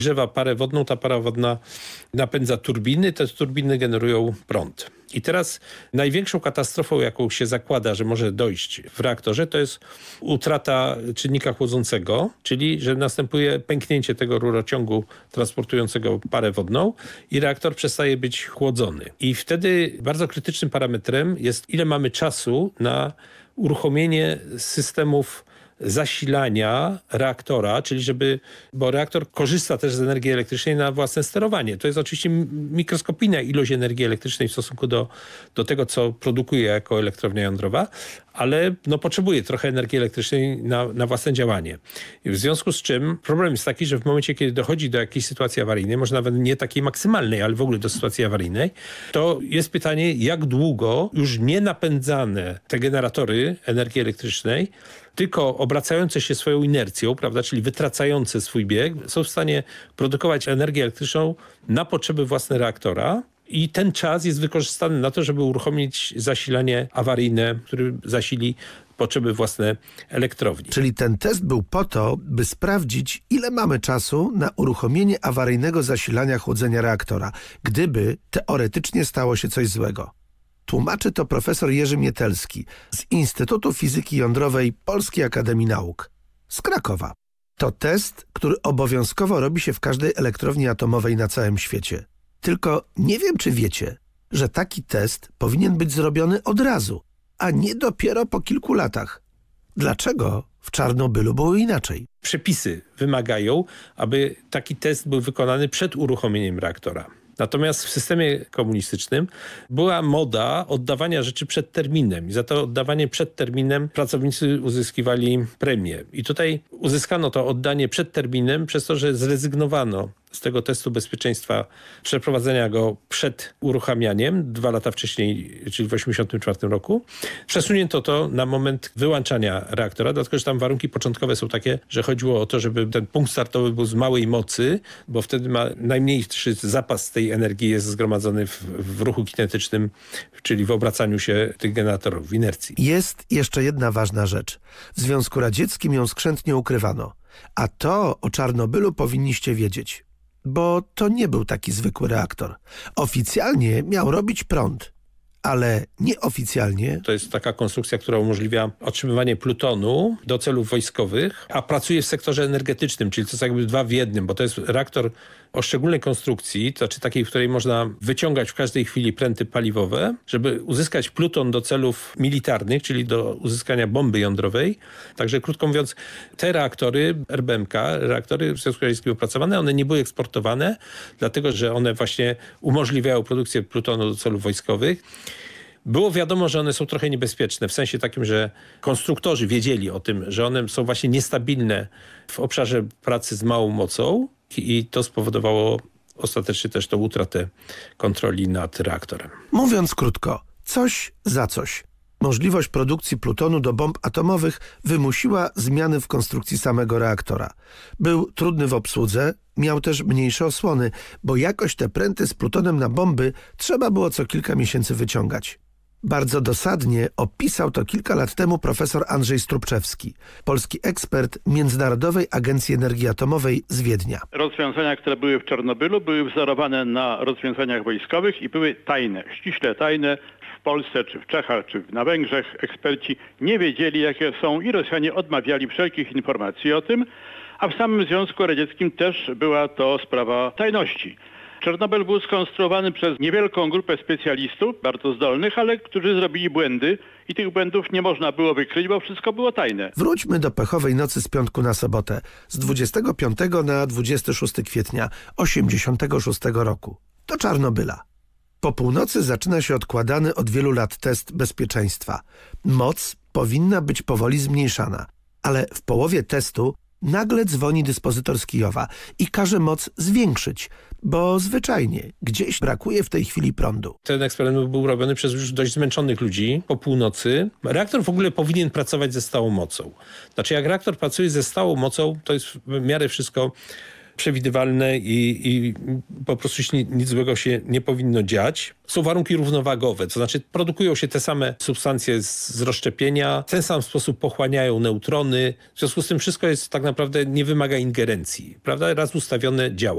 grzewa parę wodną, ta para wodna napędza turbiny, te turbiny generują prąd. I teraz największą katastrofą, jaką się zakłada, że może dojść w reaktorze, to jest utrata czynnika chłodzącego, czyli że następuje pęknięcie tego rurociągu transportującego parę wodną i reaktor przestaje być chłodzony. I wtedy bardzo krytycznym parametrem jest, ile mamy czasu na uruchomienie systemów zasilania reaktora, czyli bo reaktor korzysta też z energii elektrycznej na własne sterowanie. To jest oczywiście mikroskopijna ilość energii elektrycznej w stosunku do tego, co produkuje jako elektrownia jądrowa, ale potrzebuje trochę energii elektrycznej na własne działanie. I w związku z czym problem jest taki, że w momencie, kiedy dochodzi do jakiejś sytuacji awaryjnej, może nawet nie takiej maksymalnej, ale w ogóle do sytuacji awaryjnej, to jest pytanie, jak długo już nie napędzane te generatory energii elektrycznej, tylko obracające się swoją inercją, prawda, czyli wytracające swój bieg, są w stanie produkować energię elektryczną na potrzeby własne reaktora. I ten czas jest wykorzystany na to, żeby uruchomić zasilanie awaryjne, który zasili potrzeby własne elektrowni. Czyli ten test był po to, by sprawdzić, ile mamy czasu na uruchomienie awaryjnego zasilania chłodzenia reaktora, gdyby teoretycznie stało się coś złego. Tłumaczy to profesor Jerzy Mietelski z Instytutu Fizyki Jądrowej Polskiej Akademii Nauk z Krakowa. To test, który obowiązkowo robi się w każdej elektrowni atomowej na całym świecie. Tylko nie wiem, czy wiecie, że taki test powinien być zrobiony od razu, a nie dopiero po kilku latach. Dlaczego w Czarnobylu było inaczej? Przepisy wymagają, aby taki test był wykonany przed uruchomieniem reaktora. Natomiast w systemie komunistycznym była moda oddawania rzeczy przed terminem i za to oddawanie przed terminem pracownicy uzyskiwali premię. I tutaj uzyskano to oddanie przed terminem przez to, że zrezygnowano z tego testu bezpieczeństwa, przeprowadzenia go przed uruchamianiem 2 lata wcześniej, czyli w 1984 roku. Przesunięto to na moment wyłączania reaktora, dlatego że tam warunki początkowe są takie, że chodziło o to, żeby ten punkt startowy był z małej mocy, bo wtedy ma najmniejszy zapas tej energii jest zgromadzony w ruchu kinetycznym, czyli w obracaniu się tych generatorów, w inercji. Jest jeszcze jedna ważna rzecz. W Związku Radzieckim ją skrzętnie ukrywano. A to o Czarnobylu powinniście wiedzieć. Bo to nie był taki zwykły reaktor. Oficjalnie miał robić prąd, ale nieoficjalnie... To jest taka konstrukcja, która umożliwia otrzymywanie plutonu do celów wojskowych, a pracuje w sektorze energetycznym, czyli to jest jakby 2 w 1, bo to jest reaktor o szczególnej konstrukcji, to znaczy takiej, w której można wyciągać w każdej chwili pręty paliwowe, żeby uzyskać pluton do celów militarnych, czyli do uzyskania bomby jądrowej. Także krótko mówiąc, te reaktory RBMK, reaktory w Związku Radzieckim opracowane, one nie były eksportowane, dlatego że one właśnie umożliwiają produkcję plutonu do celów wojskowych. Było wiadomo, że one są trochę niebezpieczne, w sensie takim, że konstruktorzy wiedzieli o tym, że one są właśnie niestabilne w obszarze pracy z małą mocą i to spowodowało ostatecznie też tą utratę kontroli nad reaktorem. Mówiąc krótko, coś za coś. Możliwość produkcji plutonu do bomb atomowych wymusiła zmiany w konstrukcji samego reaktora. Był trudny w obsłudze, miał też mniejsze osłony, bo jakoś te pręty z plutonem na bomby trzeba było co kilka miesięcy wyciągać. Bardzo dosadnie opisał to kilka lat temu profesor Andrzej Strubczewski, polski ekspert Międzynarodowej Agencji Energii Atomowej z Wiednia. Rozwiązania, które były w Czarnobylu, były wzorowane na rozwiązaniach wojskowych i były tajne, ściśle tajne. W Polsce, czy w Czechach, czy na Węgrzech eksperci nie wiedzieli, jakie są i Rosjanie odmawiali wszelkich informacji o tym, a w samym Związku Radzieckim też była to sprawa tajności. Czarnobyl był skonstruowany przez niewielką grupę specjalistów, bardzo zdolnych, ale którzy zrobili błędy i tych błędów nie można było wykryć, bo wszystko było tajne. Wróćmy do pechowej nocy z piątku na sobotę, z 25 na 26 kwietnia 1986 roku. Do Czarnobyla. Po północy zaczyna się odkładany od wielu lat test bezpieczeństwa. Moc powinna być powoli zmniejszana, ale w połowie testu nagle dzwoni dyspozytor z Kijowa i każe moc zwiększyć, bo zwyczajnie gdzieś brakuje w tej chwili prądu. Ten eksperyment był robiony przez już dość zmęczonych ludzi po północy. Reaktor w ogóle powinien pracować ze stałą mocą. Znaczy jak reaktor pracuje ze stałą mocą, to jest w miarę wszystko przewidywalne i po prostu nic złego się nie powinno dziać. Są warunki równowagowe, to znaczy produkują się te same substancje z rozszczepienia, w ten sam sposób pochłaniają neutrony. W związku z tym wszystko jest tak naprawdę nie wymaga ingerencji, prawda? Raz ustawione działa.